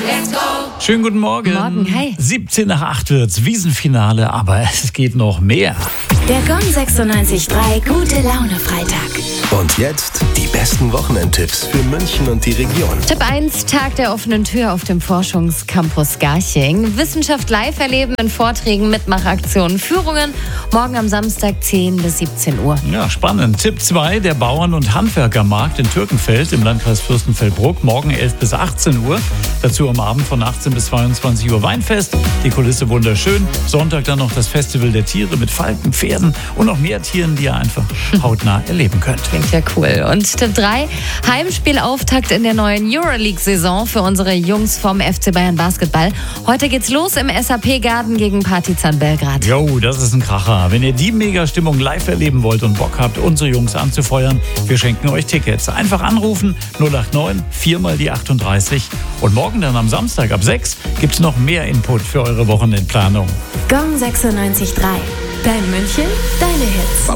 Schönen guten Morgen. Morgen, hi. 17 nach 8 wird's, Wiesenfinale, aber es geht noch mehr. Der Gong 96.3 Gute Laune Freitag. Und jetzt die besten Wochenendtipps für München und die Region. Tipp 1, Tag der offenen Tür auf dem Forschungscampus Garching. Wissenschaft live erleben in Vorträgen, Mitmachaktionen, Führungen. Morgen am Samstag 10 bis 17 Uhr. Ja, spannend. Tipp 2, der Bauern- und Handwerkermarkt in Türkenfeld im Landkreis Fürstenfeldbruck. Morgen 11 bis 18 Uhr. Dazu am Abend von 18 bis 22 Uhr Weinfest. Die Kulisse wunderschön. Sonntag dann noch das Festival der Tiere mit Falken, Pferden und noch mehr Tieren, die ihr einfach hautnah erleben könnt. Klingt ja cool. Und Tipp 3, Heimspielauftakt in der neuen Euroleague-Saison für unsere Jungs vom FC Bayern Basketball. Heute geht's los im SAP-Garten gegen Partizan Belgrad. Jo, das ist ein Kracher. Wenn ihr die Mega-Stimmung live erleben wollt und Bock habt, unsere Jungs anzufeuern, wir schenken euch Tickets. Einfach anrufen, 089 4 mal die 38. Und morgen dann am Samstag ab 6 gibt's noch mehr Input für eure Wochenendplanung. Gong 96.3. Dein München, deine Hits.